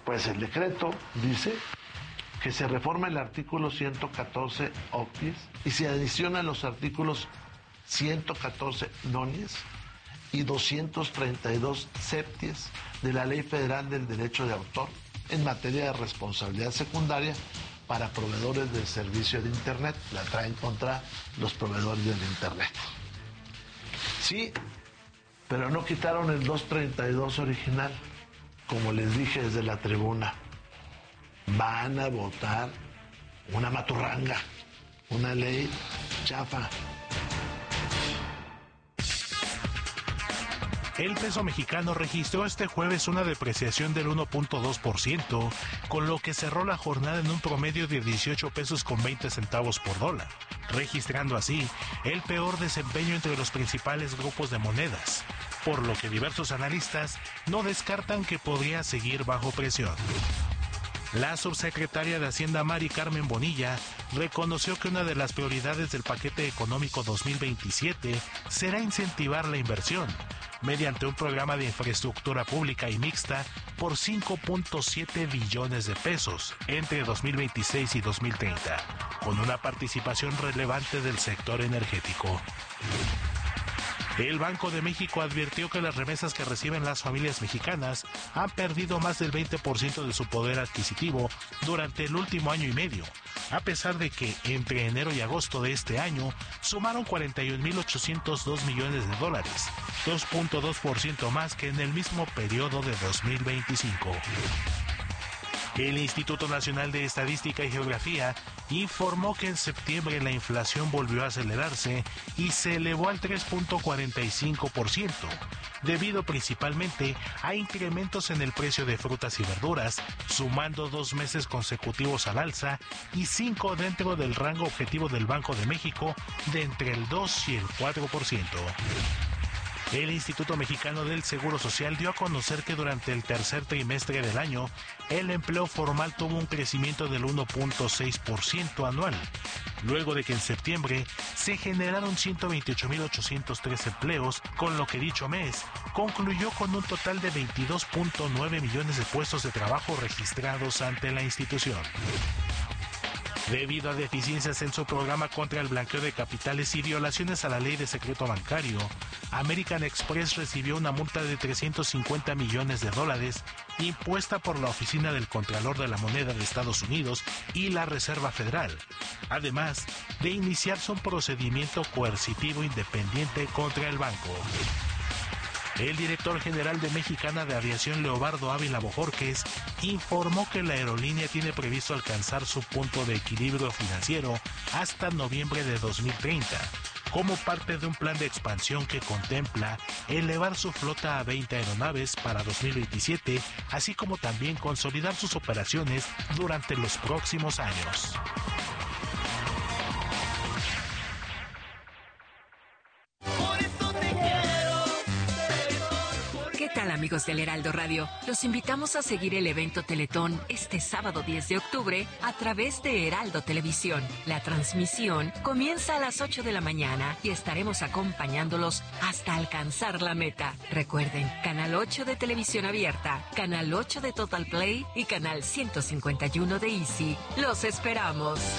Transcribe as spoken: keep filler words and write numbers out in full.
Pues el decreto dice que se reforma el artículo ciento catorce octies y se adicionan los artículos ciento catorce nonies y doscientos treinta y dos septies de la Ley Federal del Derecho de Autor en materia de responsabilidad secundaria para proveedores del servicio de Internet. La traen contra los proveedores del Internet. Sí, pero no quitaron el doscientos treinta y dos original, como les dije desde la tribuna. Van a votar una maturranga, una ley chafa. El peso mexicano registró este jueves una depreciación del uno punto dos por ciento, con lo que cerró la jornada en un promedio de dieciocho pesos con veinte centavos por dólar, registrando así el peor desempeño entre los principales grupos de monedas, por lo que diversos analistas no descartan que podría seguir bajo presión. La subsecretaria de Hacienda Mari Carmen Bonilla reconoció que una de las prioridades del paquete económico dos mil veintisiete será incentivar la inversión mediante un programa de infraestructura pública y mixta por cinco punto siete billones de pesos entre dos mil veintiséis y dos mil treinta, con una participación relevante del sector energético. El Banco de México advirtió que las remesas que reciben las familias mexicanas han perdido más del veinte por ciento de su poder adquisitivo durante el último año y medio, a pesar de que entre enero y agosto de este año sumaron cuarenta y un mil ochocientos dos millones de dólares, dos punto dos por ciento más que en el mismo periodo de dos mil veinticinco. El Instituto Nacional de Estadística y Geografía informó que en septiembre la inflación volvió a acelerarse y se elevó al tres punto cuarenta y cinco por ciento, debido principalmente a incrementos en el precio de frutas y verduras, sumando dos meses consecutivos al alza y cinco dentro del rango objetivo del Banco de México de entre el dos y el cuatro por ciento. El Instituto Mexicano del Seguro Social dio a conocer que durante el tercer trimestre del año, el empleo formal tuvo un crecimiento del uno punto seis por ciento anual, luego de que en septiembre se generaron ciento veintiocho mil ochocientos tres empleos, con lo que dicho mes concluyó con un total de veintidós punto nueve millones de puestos de trabajo registrados ante la institución. Debido a deficiencias en su programa contra el blanqueo de capitales y violaciones a la ley de secreto bancario, American Express recibió una multa de trescientos cincuenta millones de dólares impuesta por la Oficina del Contralor de la Moneda de Estados Unidos y la Reserva Federal, además de iniciarse un procedimiento coercitivo independiente contra el banco. El director general de Mexicana de Aviación, Leobardo Ávila Bojorquez, informó que la aerolínea tiene previsto alcanzar su punto de equilibrio financiero hasta noviembre de dos mil treinta, como parte de un plan de expansión que contempla elevar su flota a veinte aeronaves para dos mil veintisiete, así como también consolidar sus operaciones durante los próximos años. ¿Qué tal, amigos del Heraldo Radio? Los invitamos a seguir el evento Teletón este sábado diez de octubre a través de Heraldo Televisión. La transmisión comienza a las ocho de la mañana y estaremos acompañándolos hasta alcanzar la meta. Recuerden, Canal ocho de Televisión Abierta, Canal ocho de Total Play y Canal ciento cincuenta y uno de Easy. ¡Los esperamos!